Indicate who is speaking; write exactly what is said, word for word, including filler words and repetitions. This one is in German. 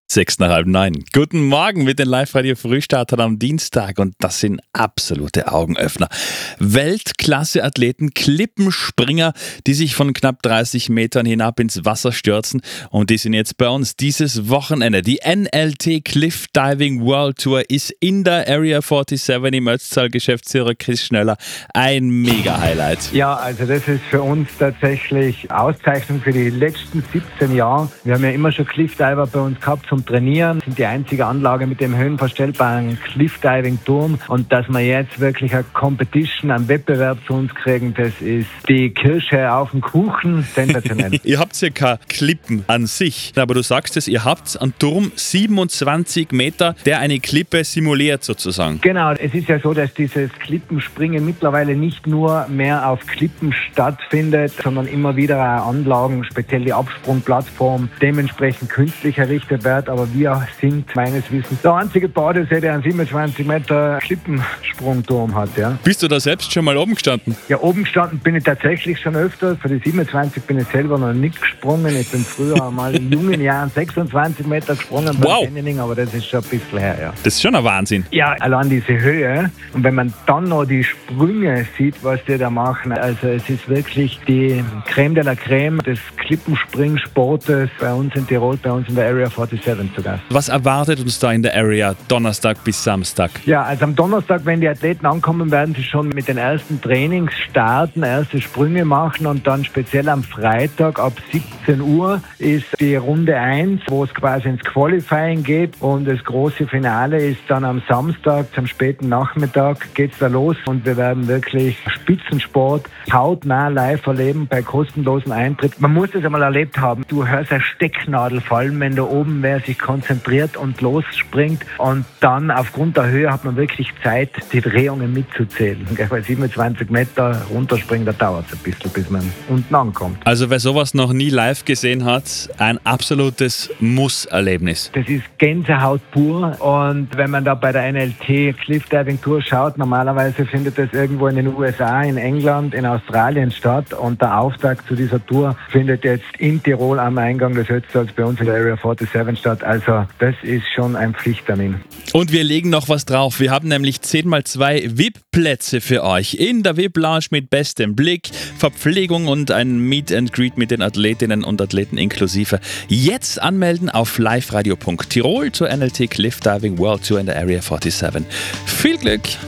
Speaker 1: Sechs nach halb neun. Guten Morgen mit den Live-Radio-Frühstartern am Dienstag und das sind absolute Augenöffner. Weltklasse-Athleten, Klippenspringer, die sich von knapp dreißig Metern hinab ins Wasser stürzen und die sind jetzt bei uns dieses Wochenende. Die N L T Cliff Diving World Tour ist in der Area siebenundvierzig im Ötztal. Geschäftsführer Chris Schneller. Ein Mega-Highlight.
Speaker 2: Ja, also das ist für uns tatsächlich Auszeichnung für die letzten siebzehn Jahre. Wir haben ja immer schon Cliff-Diver bei uns gehabt zum Trainieren. Wir sind die einzige Anlage mit dem höhenverstellbaren Cliff-Diving-Turm. Und dass wir jetzt wirklich eine Competition, einen Wettbewerb zu uns kriegen, das ist die Kirsche auf dem Kuchen. Sensationell.
Speaker 1: Ihr habt ja keine Klippen an sich, aber du sagst es, ihr habt einen Turm siebenundzwanzig Meter, der eine Klippe simuliert sozusagen.
Speaker 2: Genau, es ist ja so, dass dieses Klippenspringen mittlerweile nicht nur mehr auf Klippen stattfindet, sondern immer wieder auch Anlagen, speziell die Absprungplattform, dementsprechend künstlich errichtet wird. Aber wir sind meines Wissens der einzige Badesee, der einen siebenundzwanzig Meter Klippensprungturm hat. Ja.
Speaker 1: Bist du da selbst schon mal oben gestanden?
Speaker 2: Ja, oben gestanden bin ich tatsächlich schon öfter. Für die siebenundzwanzig bin ich selber noch nicht gesprungen. Ich bin früher mal in jungen Jahren sechsundzwanzig Meter gesprungen beim
Speaker 1: wow.
Speaker 2: Canyoning, aber das ist schon ein bisschen her. Ja.
Speaker 1: Das ist schon ein Wahnsinn.
Speaker 2: Ja, allein diese Höhe. Und wenn man dann noch die Sprünge sieht, was die da machen, also es ist wirklich die Creme de la Creme des Klippenspringsportes bei uns in Tirol, bei uns in der Area siebenundvierzig zu Gast.
Speaker 1: Was erwartet uns da in der Area Donnerstag bis Samstag?
Speaker 2: Ja, also am Donnerstag, wenn die Athleten ankommen, werden sie schon mit den ersten Trainings starten, erste Sprünge machen und dann speziell am Freitag ab siebzehn Uhr ist die Runde eins, wo es quasi ins Qualifying geht und das große Finale ist dann am Samstag, zum späten Nachmittag geht's da los und wir werden wirklich Spitzensport hautnah live erleben bei kostenlosem Eintritt. Man muss das einmal erlebt haben. Du hörst eine Stecknadel fallen, wenn da oben wer sich konzentriert und losspringt und dann aufgrund der Höhe hat man wirklich Zeit, die Drehungen mitzuzählen. Bei siebenundzwanzig Meter runterspringen, da dauert es ein bisschen, bis man unten ankommt.
Speaker 1: Also wer sowas noch nie live gesehen hat, ein absolutes Muss-Erlebnis.
Speaker 2: Das ist Gänsehaut pur und wenn man da bei der N L T Cliff Diving Tour schaut, normalerweise findet das irgendwo in den U S A, in England, in Australien statt und der Auftakt zu dieser Tour findet jetzt in Tirol am Eingang des Ötztals bei uns in der Area siebenundvierzig statt. Also das ist schon ein Pflichttermin.
Speaker 1: Und wir legen noch was drauf. Wir haben nämlich zehn mal zwei V I P-Plätze für euch in der V I P-Lounge mit bestem Blick, Verpflegung und ein Meet and Greet mit den Athletinnen und Athleten inklusive. Jetzt anmelden auf liveradio punkt tirol zur N L T Cliff Diving World Tour in der Area siebenundvierzig. Viel Glück!